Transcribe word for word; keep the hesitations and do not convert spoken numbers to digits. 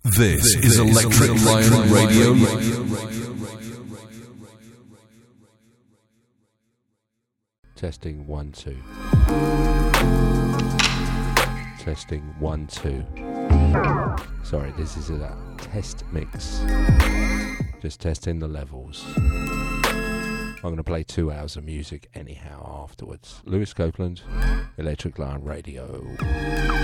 This, this is Electric, Electric Lion, Lion Radio. Radio. Testing one, two. Testing one, two. Sorry, this is a test mix. Just testing the levels. I'm going to play two hours of music anyhow afterwards. Lewis Copeland, Electric Lion Radio.